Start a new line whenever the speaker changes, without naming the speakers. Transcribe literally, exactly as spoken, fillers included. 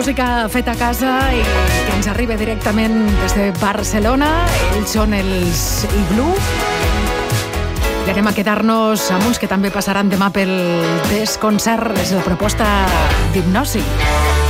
música feta a casa i que ens arriba directament des de Barcelona. Ells són els Igloo. I anem a quedar-nos amb uns que també passaran demà pel desconcert. És la proposta d'Hipnosi.